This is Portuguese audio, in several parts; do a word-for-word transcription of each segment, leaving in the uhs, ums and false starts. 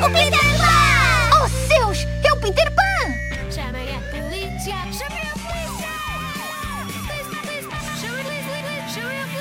O Peter Pan! Oh, céus! É o Peter Pan! Chamem a polícia! Chamem a polícia! Polícia, polícia! Chamem a polícia! Chamem a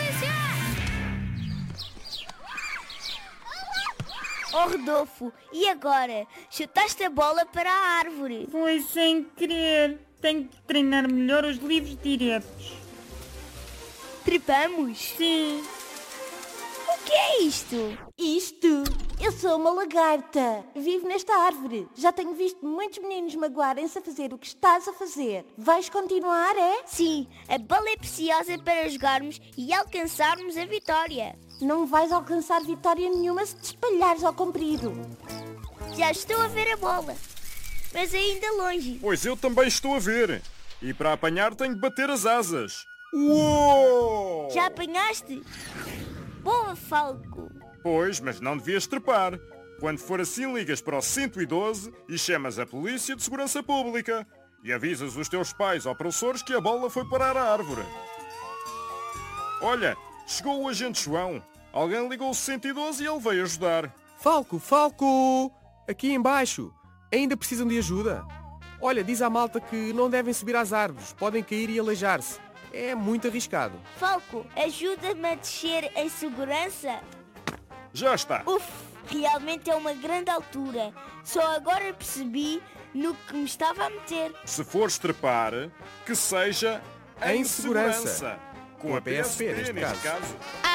polícia! Oh, Rodolfo, e agora? Chutaste a bola para a árvore. Foi sem querer. Tenho que treinar melhor os livros diretos. Trepamos? Sim. O que é isto? Isto? Eu sou uma lagarta. Vivo nesta árvore. Já tenho visto muitos meninos magoarem-se a fazer o que estás a fazer. Vais continuar, é? Sim, a bola é preciosa para jogarmos e alcançarmos a vitória. Não vais alcançar vitória nenhuma se te espalhares ao comprido. Já estou a ver a bola, mas ainda longe. Pois eu também estou a ver. E para apanhar tenho de bater as asas. Uou! Já apanhaste? Boa, Falco. Pois, mas não devias trepar. Quando for assim, ligas para o cento e doze e chamas a Polícia de Segurança Pública. E avisas os teus pais ou professores que a bola foi parar à árvore. Olha, chegou o agente João. Alguém ligou o cento e doze e ele veio ajudar. Falco, Falco! Aqui embaixo. Ainda precisam de ajuda? Olha, diz à malta que não devem subir às árvores. Podem cair e aleijar-se. É muito arriscado. Falco, ajuda-me a descer em segurança. Já está. Uf, realmente é uma grande altura. Só agora percebi no que me estava a meter. Se fores trepar, que seja em, Em segurança. segurança. Com a P S P, neste caso. Ah,